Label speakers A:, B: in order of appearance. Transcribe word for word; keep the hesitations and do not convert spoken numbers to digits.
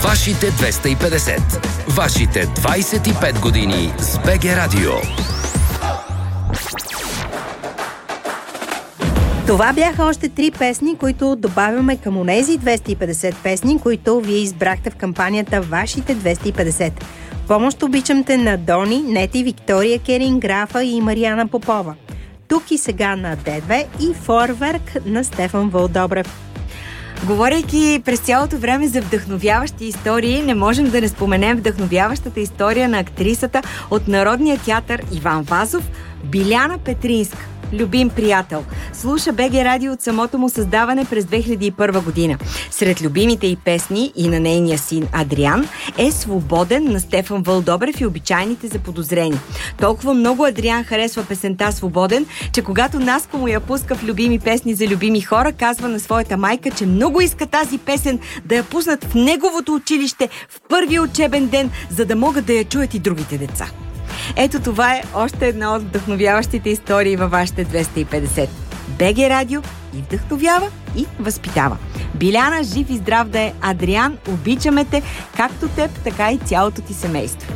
A: Вашите двеста и петдесет. Вашите двайсет и пет години с БГ Радио.
B: Това бяха още три песни, които добавяме към онези двеста и петдесет песни, които вие избрахте в кампанията Вашите двеста и петдесет. Помощ обичам те на Дони, Нети, Виктория Керин, Графа и Мариана Попова. Тук и сега на Д две и Фойерверк на Стефан Вълдобрев.
C: Говорейки през цялото време за вдъхновяващи истории, не можем да не споменем вдъхновяващата история на актрисата от Народния театър Иван Вазов, Биляна Петринска. Любим приятел. Слуша БГ Радио от самото му създаване през две хиляди и първа година. Сред любимите й песни и на нейния син Адриан е Свободен на Стефан Вълдобрев и Обичайните заподозрени. Толкова много Адриан харесва песента Свободен, че когато Наско му я пуска в любими песни за любими хора, казва на своята майка, че много иска тази песен да я пуснат в неговото училище в първия учебен ден, за да могат да я чуят и другите деца. Ето това е още една от вдъхновяващите истории във вашите двеста и петдесет. БГ Радио и вдъхновява, и възпитава. Биляна, жив и здрав да е. Адриан, обичаме те, както теб, така и цялото ти семейство.